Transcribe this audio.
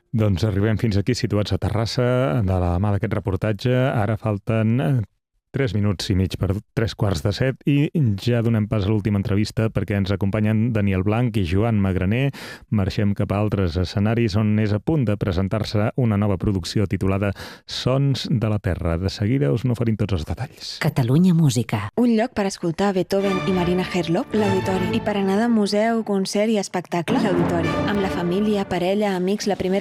Doncs arribem fins aquí situats a Terrassa, de la mà d'aquest reportatge. Ara falten 3 minuts i mig per 3:15 i ja donem pas a l'última entrevista perquè ens acompanyen Daniel Blanc i Joan Magraner. Marxem cap a altres escenaris on és a punt de presentar-se una nova producció titulada Sons de la Terra. De seguida us n'oferim tots els detalls. Catalunya Música. Un lloc per escoltar Beethoven i Marina Herlop, l'Auditori. I per anar de museu, concert i espectacle, l'Auditori. Amb la família, parella, amics, la primera